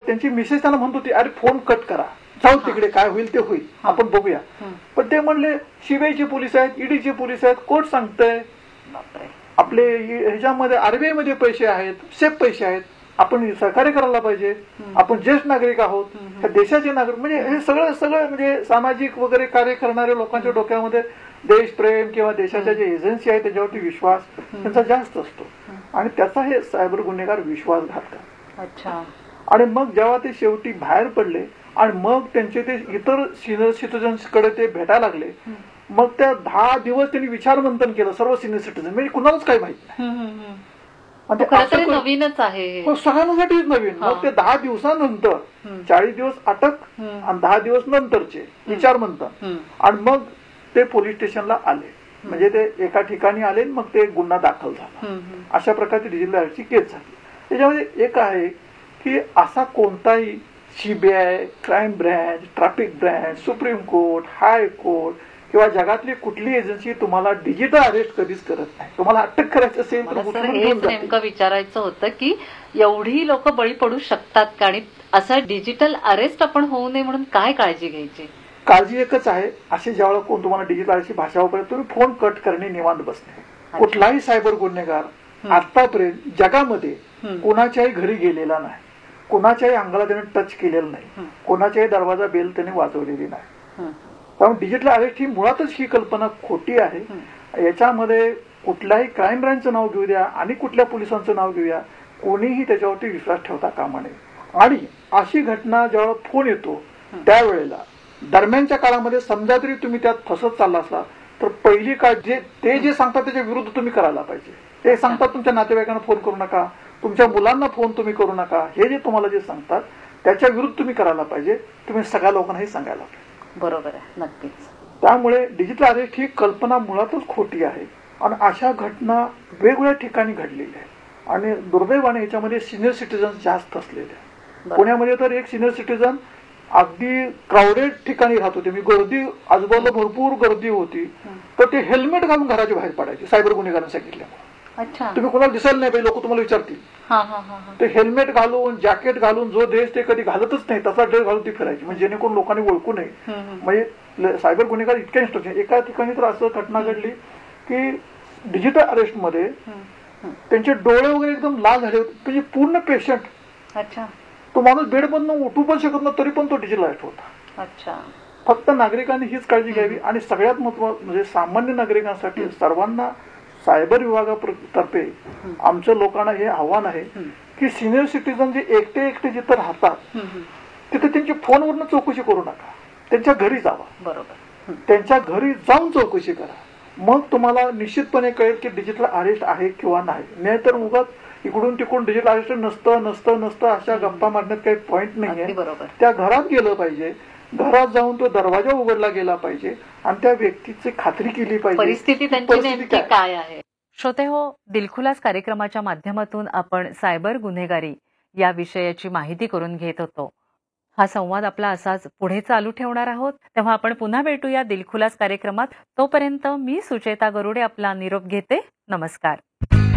त्यांची मिसेस त्यांना म्हणत होती, अरे फोन कट करा, जाऊ तिकडे, काय होईल ते होईल, आपण बघूया. पण ते म्हणले सीबीआयचे पोलीस आहेत, ईडीचे पोलीस आहेत, कोर्ट सांगतंय, आपले ह्याच्यामध्ये आरबीआय मध्ये पैसे आहेत, सेफ पैसे आहेत, आपण सहकार्य करायला पाहिजे, आपण ज्येष्ठ नागरिक आहोत, त्या देशाचे नागरिक. म्हणजे हे सगळं सगळं म्हणजे सामाजिक वगैरे कार्य करणाऱ्या लोकांच्या डोक्यामध्ये देशप्रेम किंवा देशाच्या जे एजन्सी आहे त्याच्यावरती विश्वास त्यांचा जास्त असतो आणि त्याचा हे सायबर गुन्हेगार विश्वासघात करतात. अच्छा. आणि मग जेव्हा ते शेवटी बाहेर पडले आणि मग त्यांचे ते इतर सिनियर सिटीजन्स कडे ते भेटायला लागले, मग त्या 10 दिवस त्यांनी विचारमंथन केलं सर्व सिनियर सिटीजन, म्हणजे कुणालाच काही माहित नाही. नवीनच आहे, सगळ्यांसाठीच नवीन. मग ते 10 दिवसानंतर 40 दिवस अटक आणि 10 दिवस नंतरचे विचारमंथन आणि मग ते पोलीस स्टेशनला आले, म्हणजे ते एका ठिकाणी आले, मग ते गुन्हा दाखल झाला. अशा प्रकारची डिजिटल अरेस्टची केस झाली. त्याच्यामध्ये एक आहे की असा कोणताही CBI, crime branch, traffic branch, supreme court, high court किंवा जगातली कुठली एजन्सी तुम्हाला डिजिटल अरेस्ट कधीच करत नाही. तुम्हाला अटक करायची असेल तर नेमकं विचारायचं होतं की एवढी लोक बळी पडू शकतात का, आणि असं डिजिटल अरेस्ट आपण होऊ नये म्हणून काय काळजी घ्यायची? काळजी एकच आहे, असे ज्यावेळेला कोण तुम्हाला डिजिटल अरेस्टची भाषा वापरेल, तुम्ही फोन कट करणे, निवांत बसणे. कुठलाही सायबर गुन्हेगार आतापर्यंत जगामध्ये कोणाच्याही घरी गेलेला नाही, कोणाच्याही अंगाला त्याने टच केलेलं नाही, कोणाच्याही दरवाजा बेल त्याने वाजवलेली नाही. त्यामुळे डिजिटल अरेस्ट ही मुळातच ही कल्पना खोटी आहे. याच्यामध्ये कुठल्याही क्राईम ब्रँचचं नाव घेऊ द्या आणि कुठल्या पोलिसांचं नाव घेऊया, कोणीही त्याच्यावरती विश्वास ठेवता कामा नये. आणि अशी घटना जेव्हा फोन येतो त्यावेळेला दरम्यानच्या काळामध्ये समजा तरी तुम्ही त्यात फसत चालला असला तर पहिली काळजी ते जे सांगतात त्याच्या विरुद्ध तुम्ही करायला पाहिजे. ते सांगतात तुमच्या नातेवाईकांना फोन करू नका, तुमच्या मुलांना फोन तुम्ही करू नका, हे जे तुम्हाला जे सांगतात त्याच्या विरुद्ध तुम्ही करायला पाहिजे. तुम्ही सगळ्या लोकांना हे सांगायला पाहिजे. बरोबर आहे, नक्कीच. त्यामुळे डिजिटल अरेस्ट ही कल्पना मुळातच खोटी आहे आणि अशा घटना वेगवेगळ्या ठिकाणी घडलेल्या आहेत आणि दुर्दैवाने याच्यामध्ये सिनियर सिटीजन जास्त असलेले आहेत. पुण्यामध्ये तर एक सिनियर सिटीजन अगदी क्राऊडेड ठिकाणी राहत होते, मी गर्दी आजूबाजूला भरपूर गर्दी होती, तर ते हेल्मेट घालून घराच्या बाहेर पडायचे सायबर गुन्हेगारांनी सांगितल्यामुळे. तुम्ही कोणाला दिसायला नाही पाहिजे, लोक तुम्हाला विचारतील. ते हेल्मेट घालून, जॅकेट घालून, जो ड्रेस ते कधी घालतच नाही तसा ड्रेस घालून ती फिरायची, म्हणजे जेणेकरून लोकांनी ओळखू नये. म्हणजे सायबर गुन्हेगार इतक्या इन्स्ट्रक्शन. एका ठिकाणी तर असं घटना घडली की डिजिटल अरेस्ट मध्ये त्यांचे डोळे वगैरे एकदम लाल झाले होते, म्हणजे पूर्ण पेशंट, तो माणूस बेडमधून उठू पण शकत नाही तरी पण तो डिजिटल अरेस्ट होता. फक्त नागरिकांनी हीच काळजी घ्यावी आणि सगळ्यात महत्त्वाचं म्हणजे सामान्य नागरिकांसाठी सर्वांना सायबर विभागातर्फे आमच्या लोकांना हे आव्हान आहे की सिनियर सिटीजन जे एकटे एकटे जिथं राहतात तिथे त्यांची फोनवरनं चौकशी करू नका, त्यांच्या घरी जावा. बरोबर, त्यांच्या घरी जाऊन चौकशी करा, मग तुम्हाला निश्चितपणे कळेल की डिजिटल अरेस्ट आहे किंवा नाही. नाहीतर उगाच इकडून तिकडून डिजिटल अरेस्ट नसतं नसतं नसतं अशा गप्पा मारण्यात काही पॉईंट नाहीये. त्या घरात गेलं पाहिजे, घरात जाऊन तो दरवाजा उघडला गेला पाहिजे आणि त्या व्यक्तीची खात्री केली पाहिजे परिस्थिती त्यांची नेमकी काय आहे. श्रोते हो, दिलखुलास कार्यक्रमाच्या माध्यमातून आपण सायबर गुन्हेगारी या विषयाची माहिती करून घेत होतो. हा संवाद आपला असाच पुढे चालू ठेवणार आहोत, तेव्हा आपण पुन्हा भेटूया दिलखुलास कार्यक्रमात. तोपर्यंत मी सुचेता गरुडे आपला निरोप घेते. नमस्कार.